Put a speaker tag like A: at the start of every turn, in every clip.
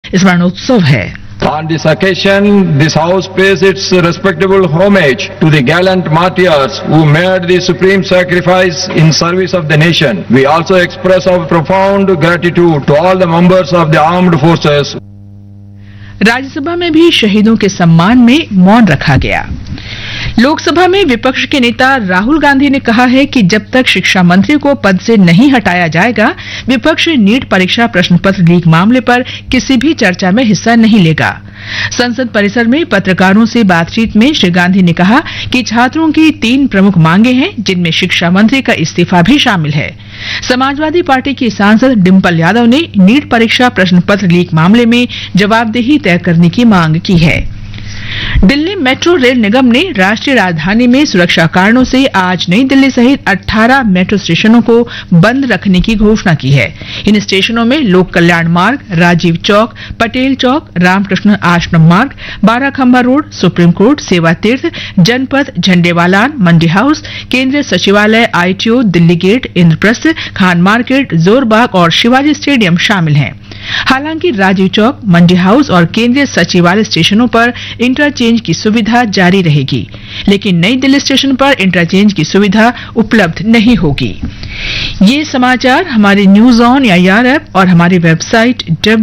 A: स्मरणोत्सव है।
B: On this occasion, this house pays its respectable homage to the gallant martyrs who made the supreme sacrifice in service of the nation. We also express our profound gratitude to all the members of the armed forces.
A: Rajya Sabha में भी शहीदों के सम्मान में मौन रखा गया। लोकसभा में विपक्ष के नेता राहुल गांधी ने कहा है कि जब तक शिक्षा मंत्री को पद से नहीं हटाया जाएगा, विपक्ष नीट परीक्षा प्रश्न पत्र लीक मामले पर किसी भी चर्चा में हिस्सा नहीं लेगा। संसद परिसर में पत्रकारों से बातचीत में श्री गांधी ने कहा कि छात्रों की 3 प्रमुख मांगे हैं, जिनमें शिक्षा मंत्री का इस्तीफा भी शामिल है। समाजवादी पार्टी की सांसद डिंपल यादव ने नीट परीक्षा प्रश्न पत्र लीक मामले में जवाबदेही तय करने की मांग की है। दिल्ली मेट्रो रेल निगम ने राष्ट्रीय राजधानी में सुरक्षा कारणों से आज नई दिल्ली सहित 18 मेट्रो स्टेशनों को बंद रखने की घोषणा की है। इन स्टेशनों में लोक कल्याण मार्ग, राजीव चौक, पटेल चौक, रामकृष्ण आश्रम मार्ग, बाराखंबा रोड, सुप्रीम कोर्ट, सेवा तीर्थ, जनपथ, झंडेवालान, मंडी हाउस, केंद्रीय सचिवालय, ITO, Delhi gate, Indraprastha, Khan market, Jorbagh और शिवाजी स्टेडियम शामिल हैं। हालांकि राजीव चौक, मंडी हाउस और केंद्रीय सचिवालय स्टेशनों पर इंटरचेंज की सुविधा जारी रहेगी, लेकिन नई दिल्ली स्टेशन पर इंटरचेंज की सुविधा उपलब्ध नहीं होगी। ये समाचार हमारे न्यूज ऑन एआईआर ऐप और हमारी वेबसाइट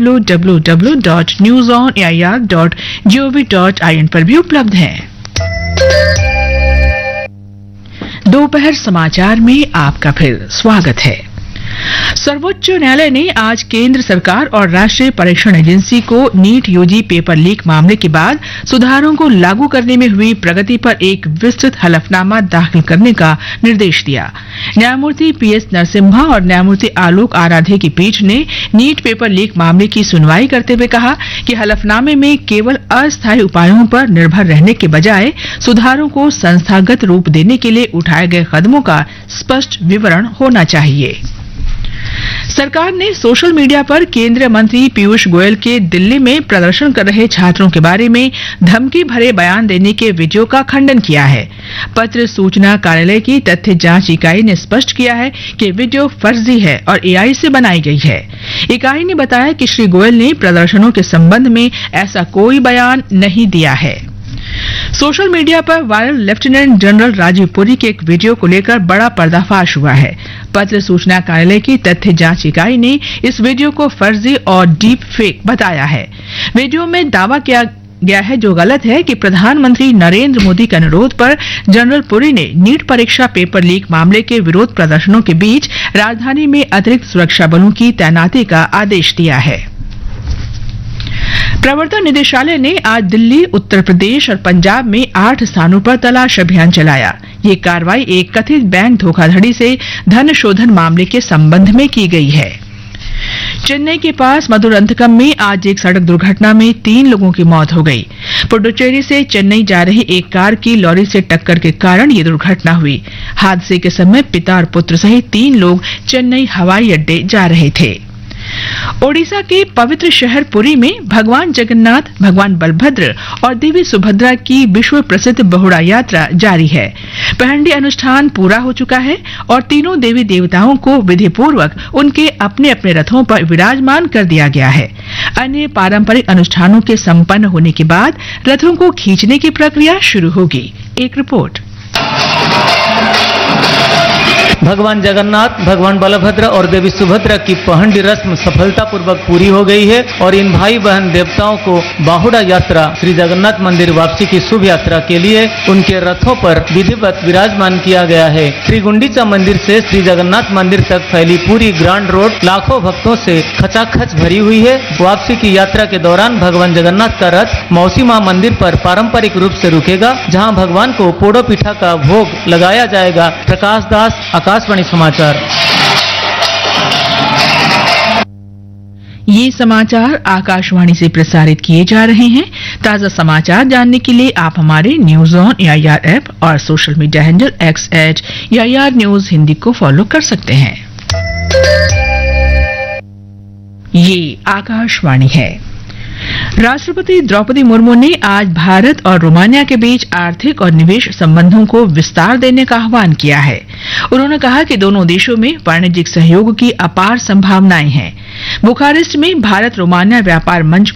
A: www.newsonair.gov.in पर भी उपलब्ध हैं। दोपहर समाचार में आपका फिर स्वागत है। सर्वोच्च न्यायालय ने आज केंद्र सरकार और राष्ट्रीय परीक्षण एजेंसी को नीट यूजी पेपर लीक मामले के बाद सुधारों को लागू करने में हुई प्रगति पर एक विस्तृत हलफनामा दाखिल करने का निर्देश दिया। न्यायमूर्ति पीएस नरसिम्हा और न्यायमूर्ति आलोक आराधे की पीठ ने नीट पेपर लीक मामले की सुनवाई करते हुए कहा कि हलफनामे में केवल अस्थायी उपायों पर निर्भर रहने के बजाय सुधारों को संस्थागत रूप देने के लिए उठाए गए कदमों का स्पष्ट विवरण होना चाहिए। सरकार ने सोशल मीडिया पर केंद्रीय मंत्री पीयूष गोयल के दिल्ली में प्रदर्शन कर रहे छात्रों के बारे में धमकी भरे बयान देने के वीडियो का खंडन किया है। पत्र सूचना कार्यालय की तथ्य जांच इकाई ने स्पष्ट किया है कि वीडियो फर्जी है और एआई से बनाई गई है। इकाई ने बताया कि श्री गोयल ने प्रदर्शनों के संबंध में ऐसा कोई बयान नहीं दिया है। सोशल मीडिया पर viral lieutenant general Rajiv Puri के एक वीडियो को लेकर बड़ा पर्दाफाश हुआ है। पत्र सूचना कार्यालय की तथ्य जांच इकाई ने इस वीडियो को फर्जी और डीप फेक बताया है। वीडियो में दावा किया गया है जो गलत है कि प्रधानमंत्री नरेंद्र मोदी के अनुरोध पर जनरल पुरी ने नीट परीक्षा पेपर लीक मामले के विरोध प्रदर्शनों के बीच राजधानी में अतिरिक्त सुरक्षा बलों की तैनाती का आदेश दिया है। प्रवर्तन निदेशालय ने आज दिल्ली, उत्तर प्रदेश और पंजाब में 8 स्थानों पर तलाश अभियान चलाया। ये कार्रवाई एक कथित बैंक धोखाधड़ी से धन शोधन मामले के संबंध में की गई है। चेन्नई के पास मधुरंतकम में आज एक सड़क दुर्घटना में 3 लोगों की मौत हो गई। पुडुचेरी से चेन्नई जा रही एक कार की लॉरी से टक्कर के कारण ये दुर्घटना हुई। हादसे के समय पिता और पुत्र सहित 3 लोग चेन्नई हवाई अड्डे जा रहे थे। ओडिशा के पवित्र शहर पुरी में भगवान जगन्नाथ, भगवान बलभद्र और देवी सुभद्रा की विश्व प्रसिद्ध बहुड़ा यात्रा जारी है। पहंडी अनुष्ठान पूरा हो चुका है और तीनों देवी देवताओं को विधि पूर्वक उनके अपने अपने रथों पर विराजमान कर दिया गया है। अन्य पारंपरिक अनुष्ठानों के संपन्न होने के बाद रथों को खींचने की प्रक्रिया शुरू होगी। एक रिपोर्ट।
C: भगवान जगन्नाथ, भगवान बलभद्र और देवी सुभद्रा की पहंडी रस्म सफलतापूर्वक पूरी हो गई है और इन भाई बहन देवताओं को बाहुड़ा यात्रा श्री जगन्नाथ मंदिर वापसी की शुभ यात्रा के लिए उनके रथों पर विधिवत विराजमान किया गया है। श्री गुंडीचा मंदिर से श्री जगन्नाथ मंदिर तक फैली पूरी ग्रांड रोड लाखों भक्तों से खचाखच भरी हुई है। वापसी की यात्रा के दौरान भगवान जगन्नाथ का रथ मौसी मां मंदिर पर पारंपरिक रूप से रुकेगा, जहां भगवान को पोड़ो पिठा का भोग लगाया जाएगा। प्रकाश दास, आकाशवाणी समाचार।
A: ये समाचार आकाशवाणी से प्रसारित किए जा रहे हैं। ताजा समाचार जानने के लिए आप हमारे न्यूज ऑन एआईआर ऐप और social media handle @AIR news Hindi को फॉलो कर सकते हैं। ये आकाशवाणी है। राष्ट्रपति द्रौपदी मुर्मू ने आज भारत और रोमानिया के बीच आर्थिक और निवेश संबंधों को विस्तार देने का आह्वान किया है। उन्होंने कहा कि दोनों देशों में वाणिज्यिक सहयोग की अपार संभावनाएं हैं। बुखारेस्ट में भारत रोमानिया व्यापार मंच